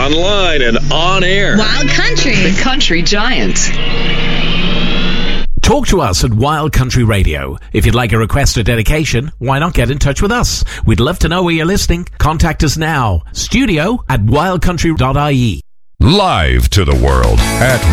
online and on air. Wild Country. The Country Giant. Talk to us at Wild Country Radio. If you'd like a request or dedication, why not get in touch with us? We'd love to know where you're listening. Contact us now. Studio@wildcountry.ie. Live to the world at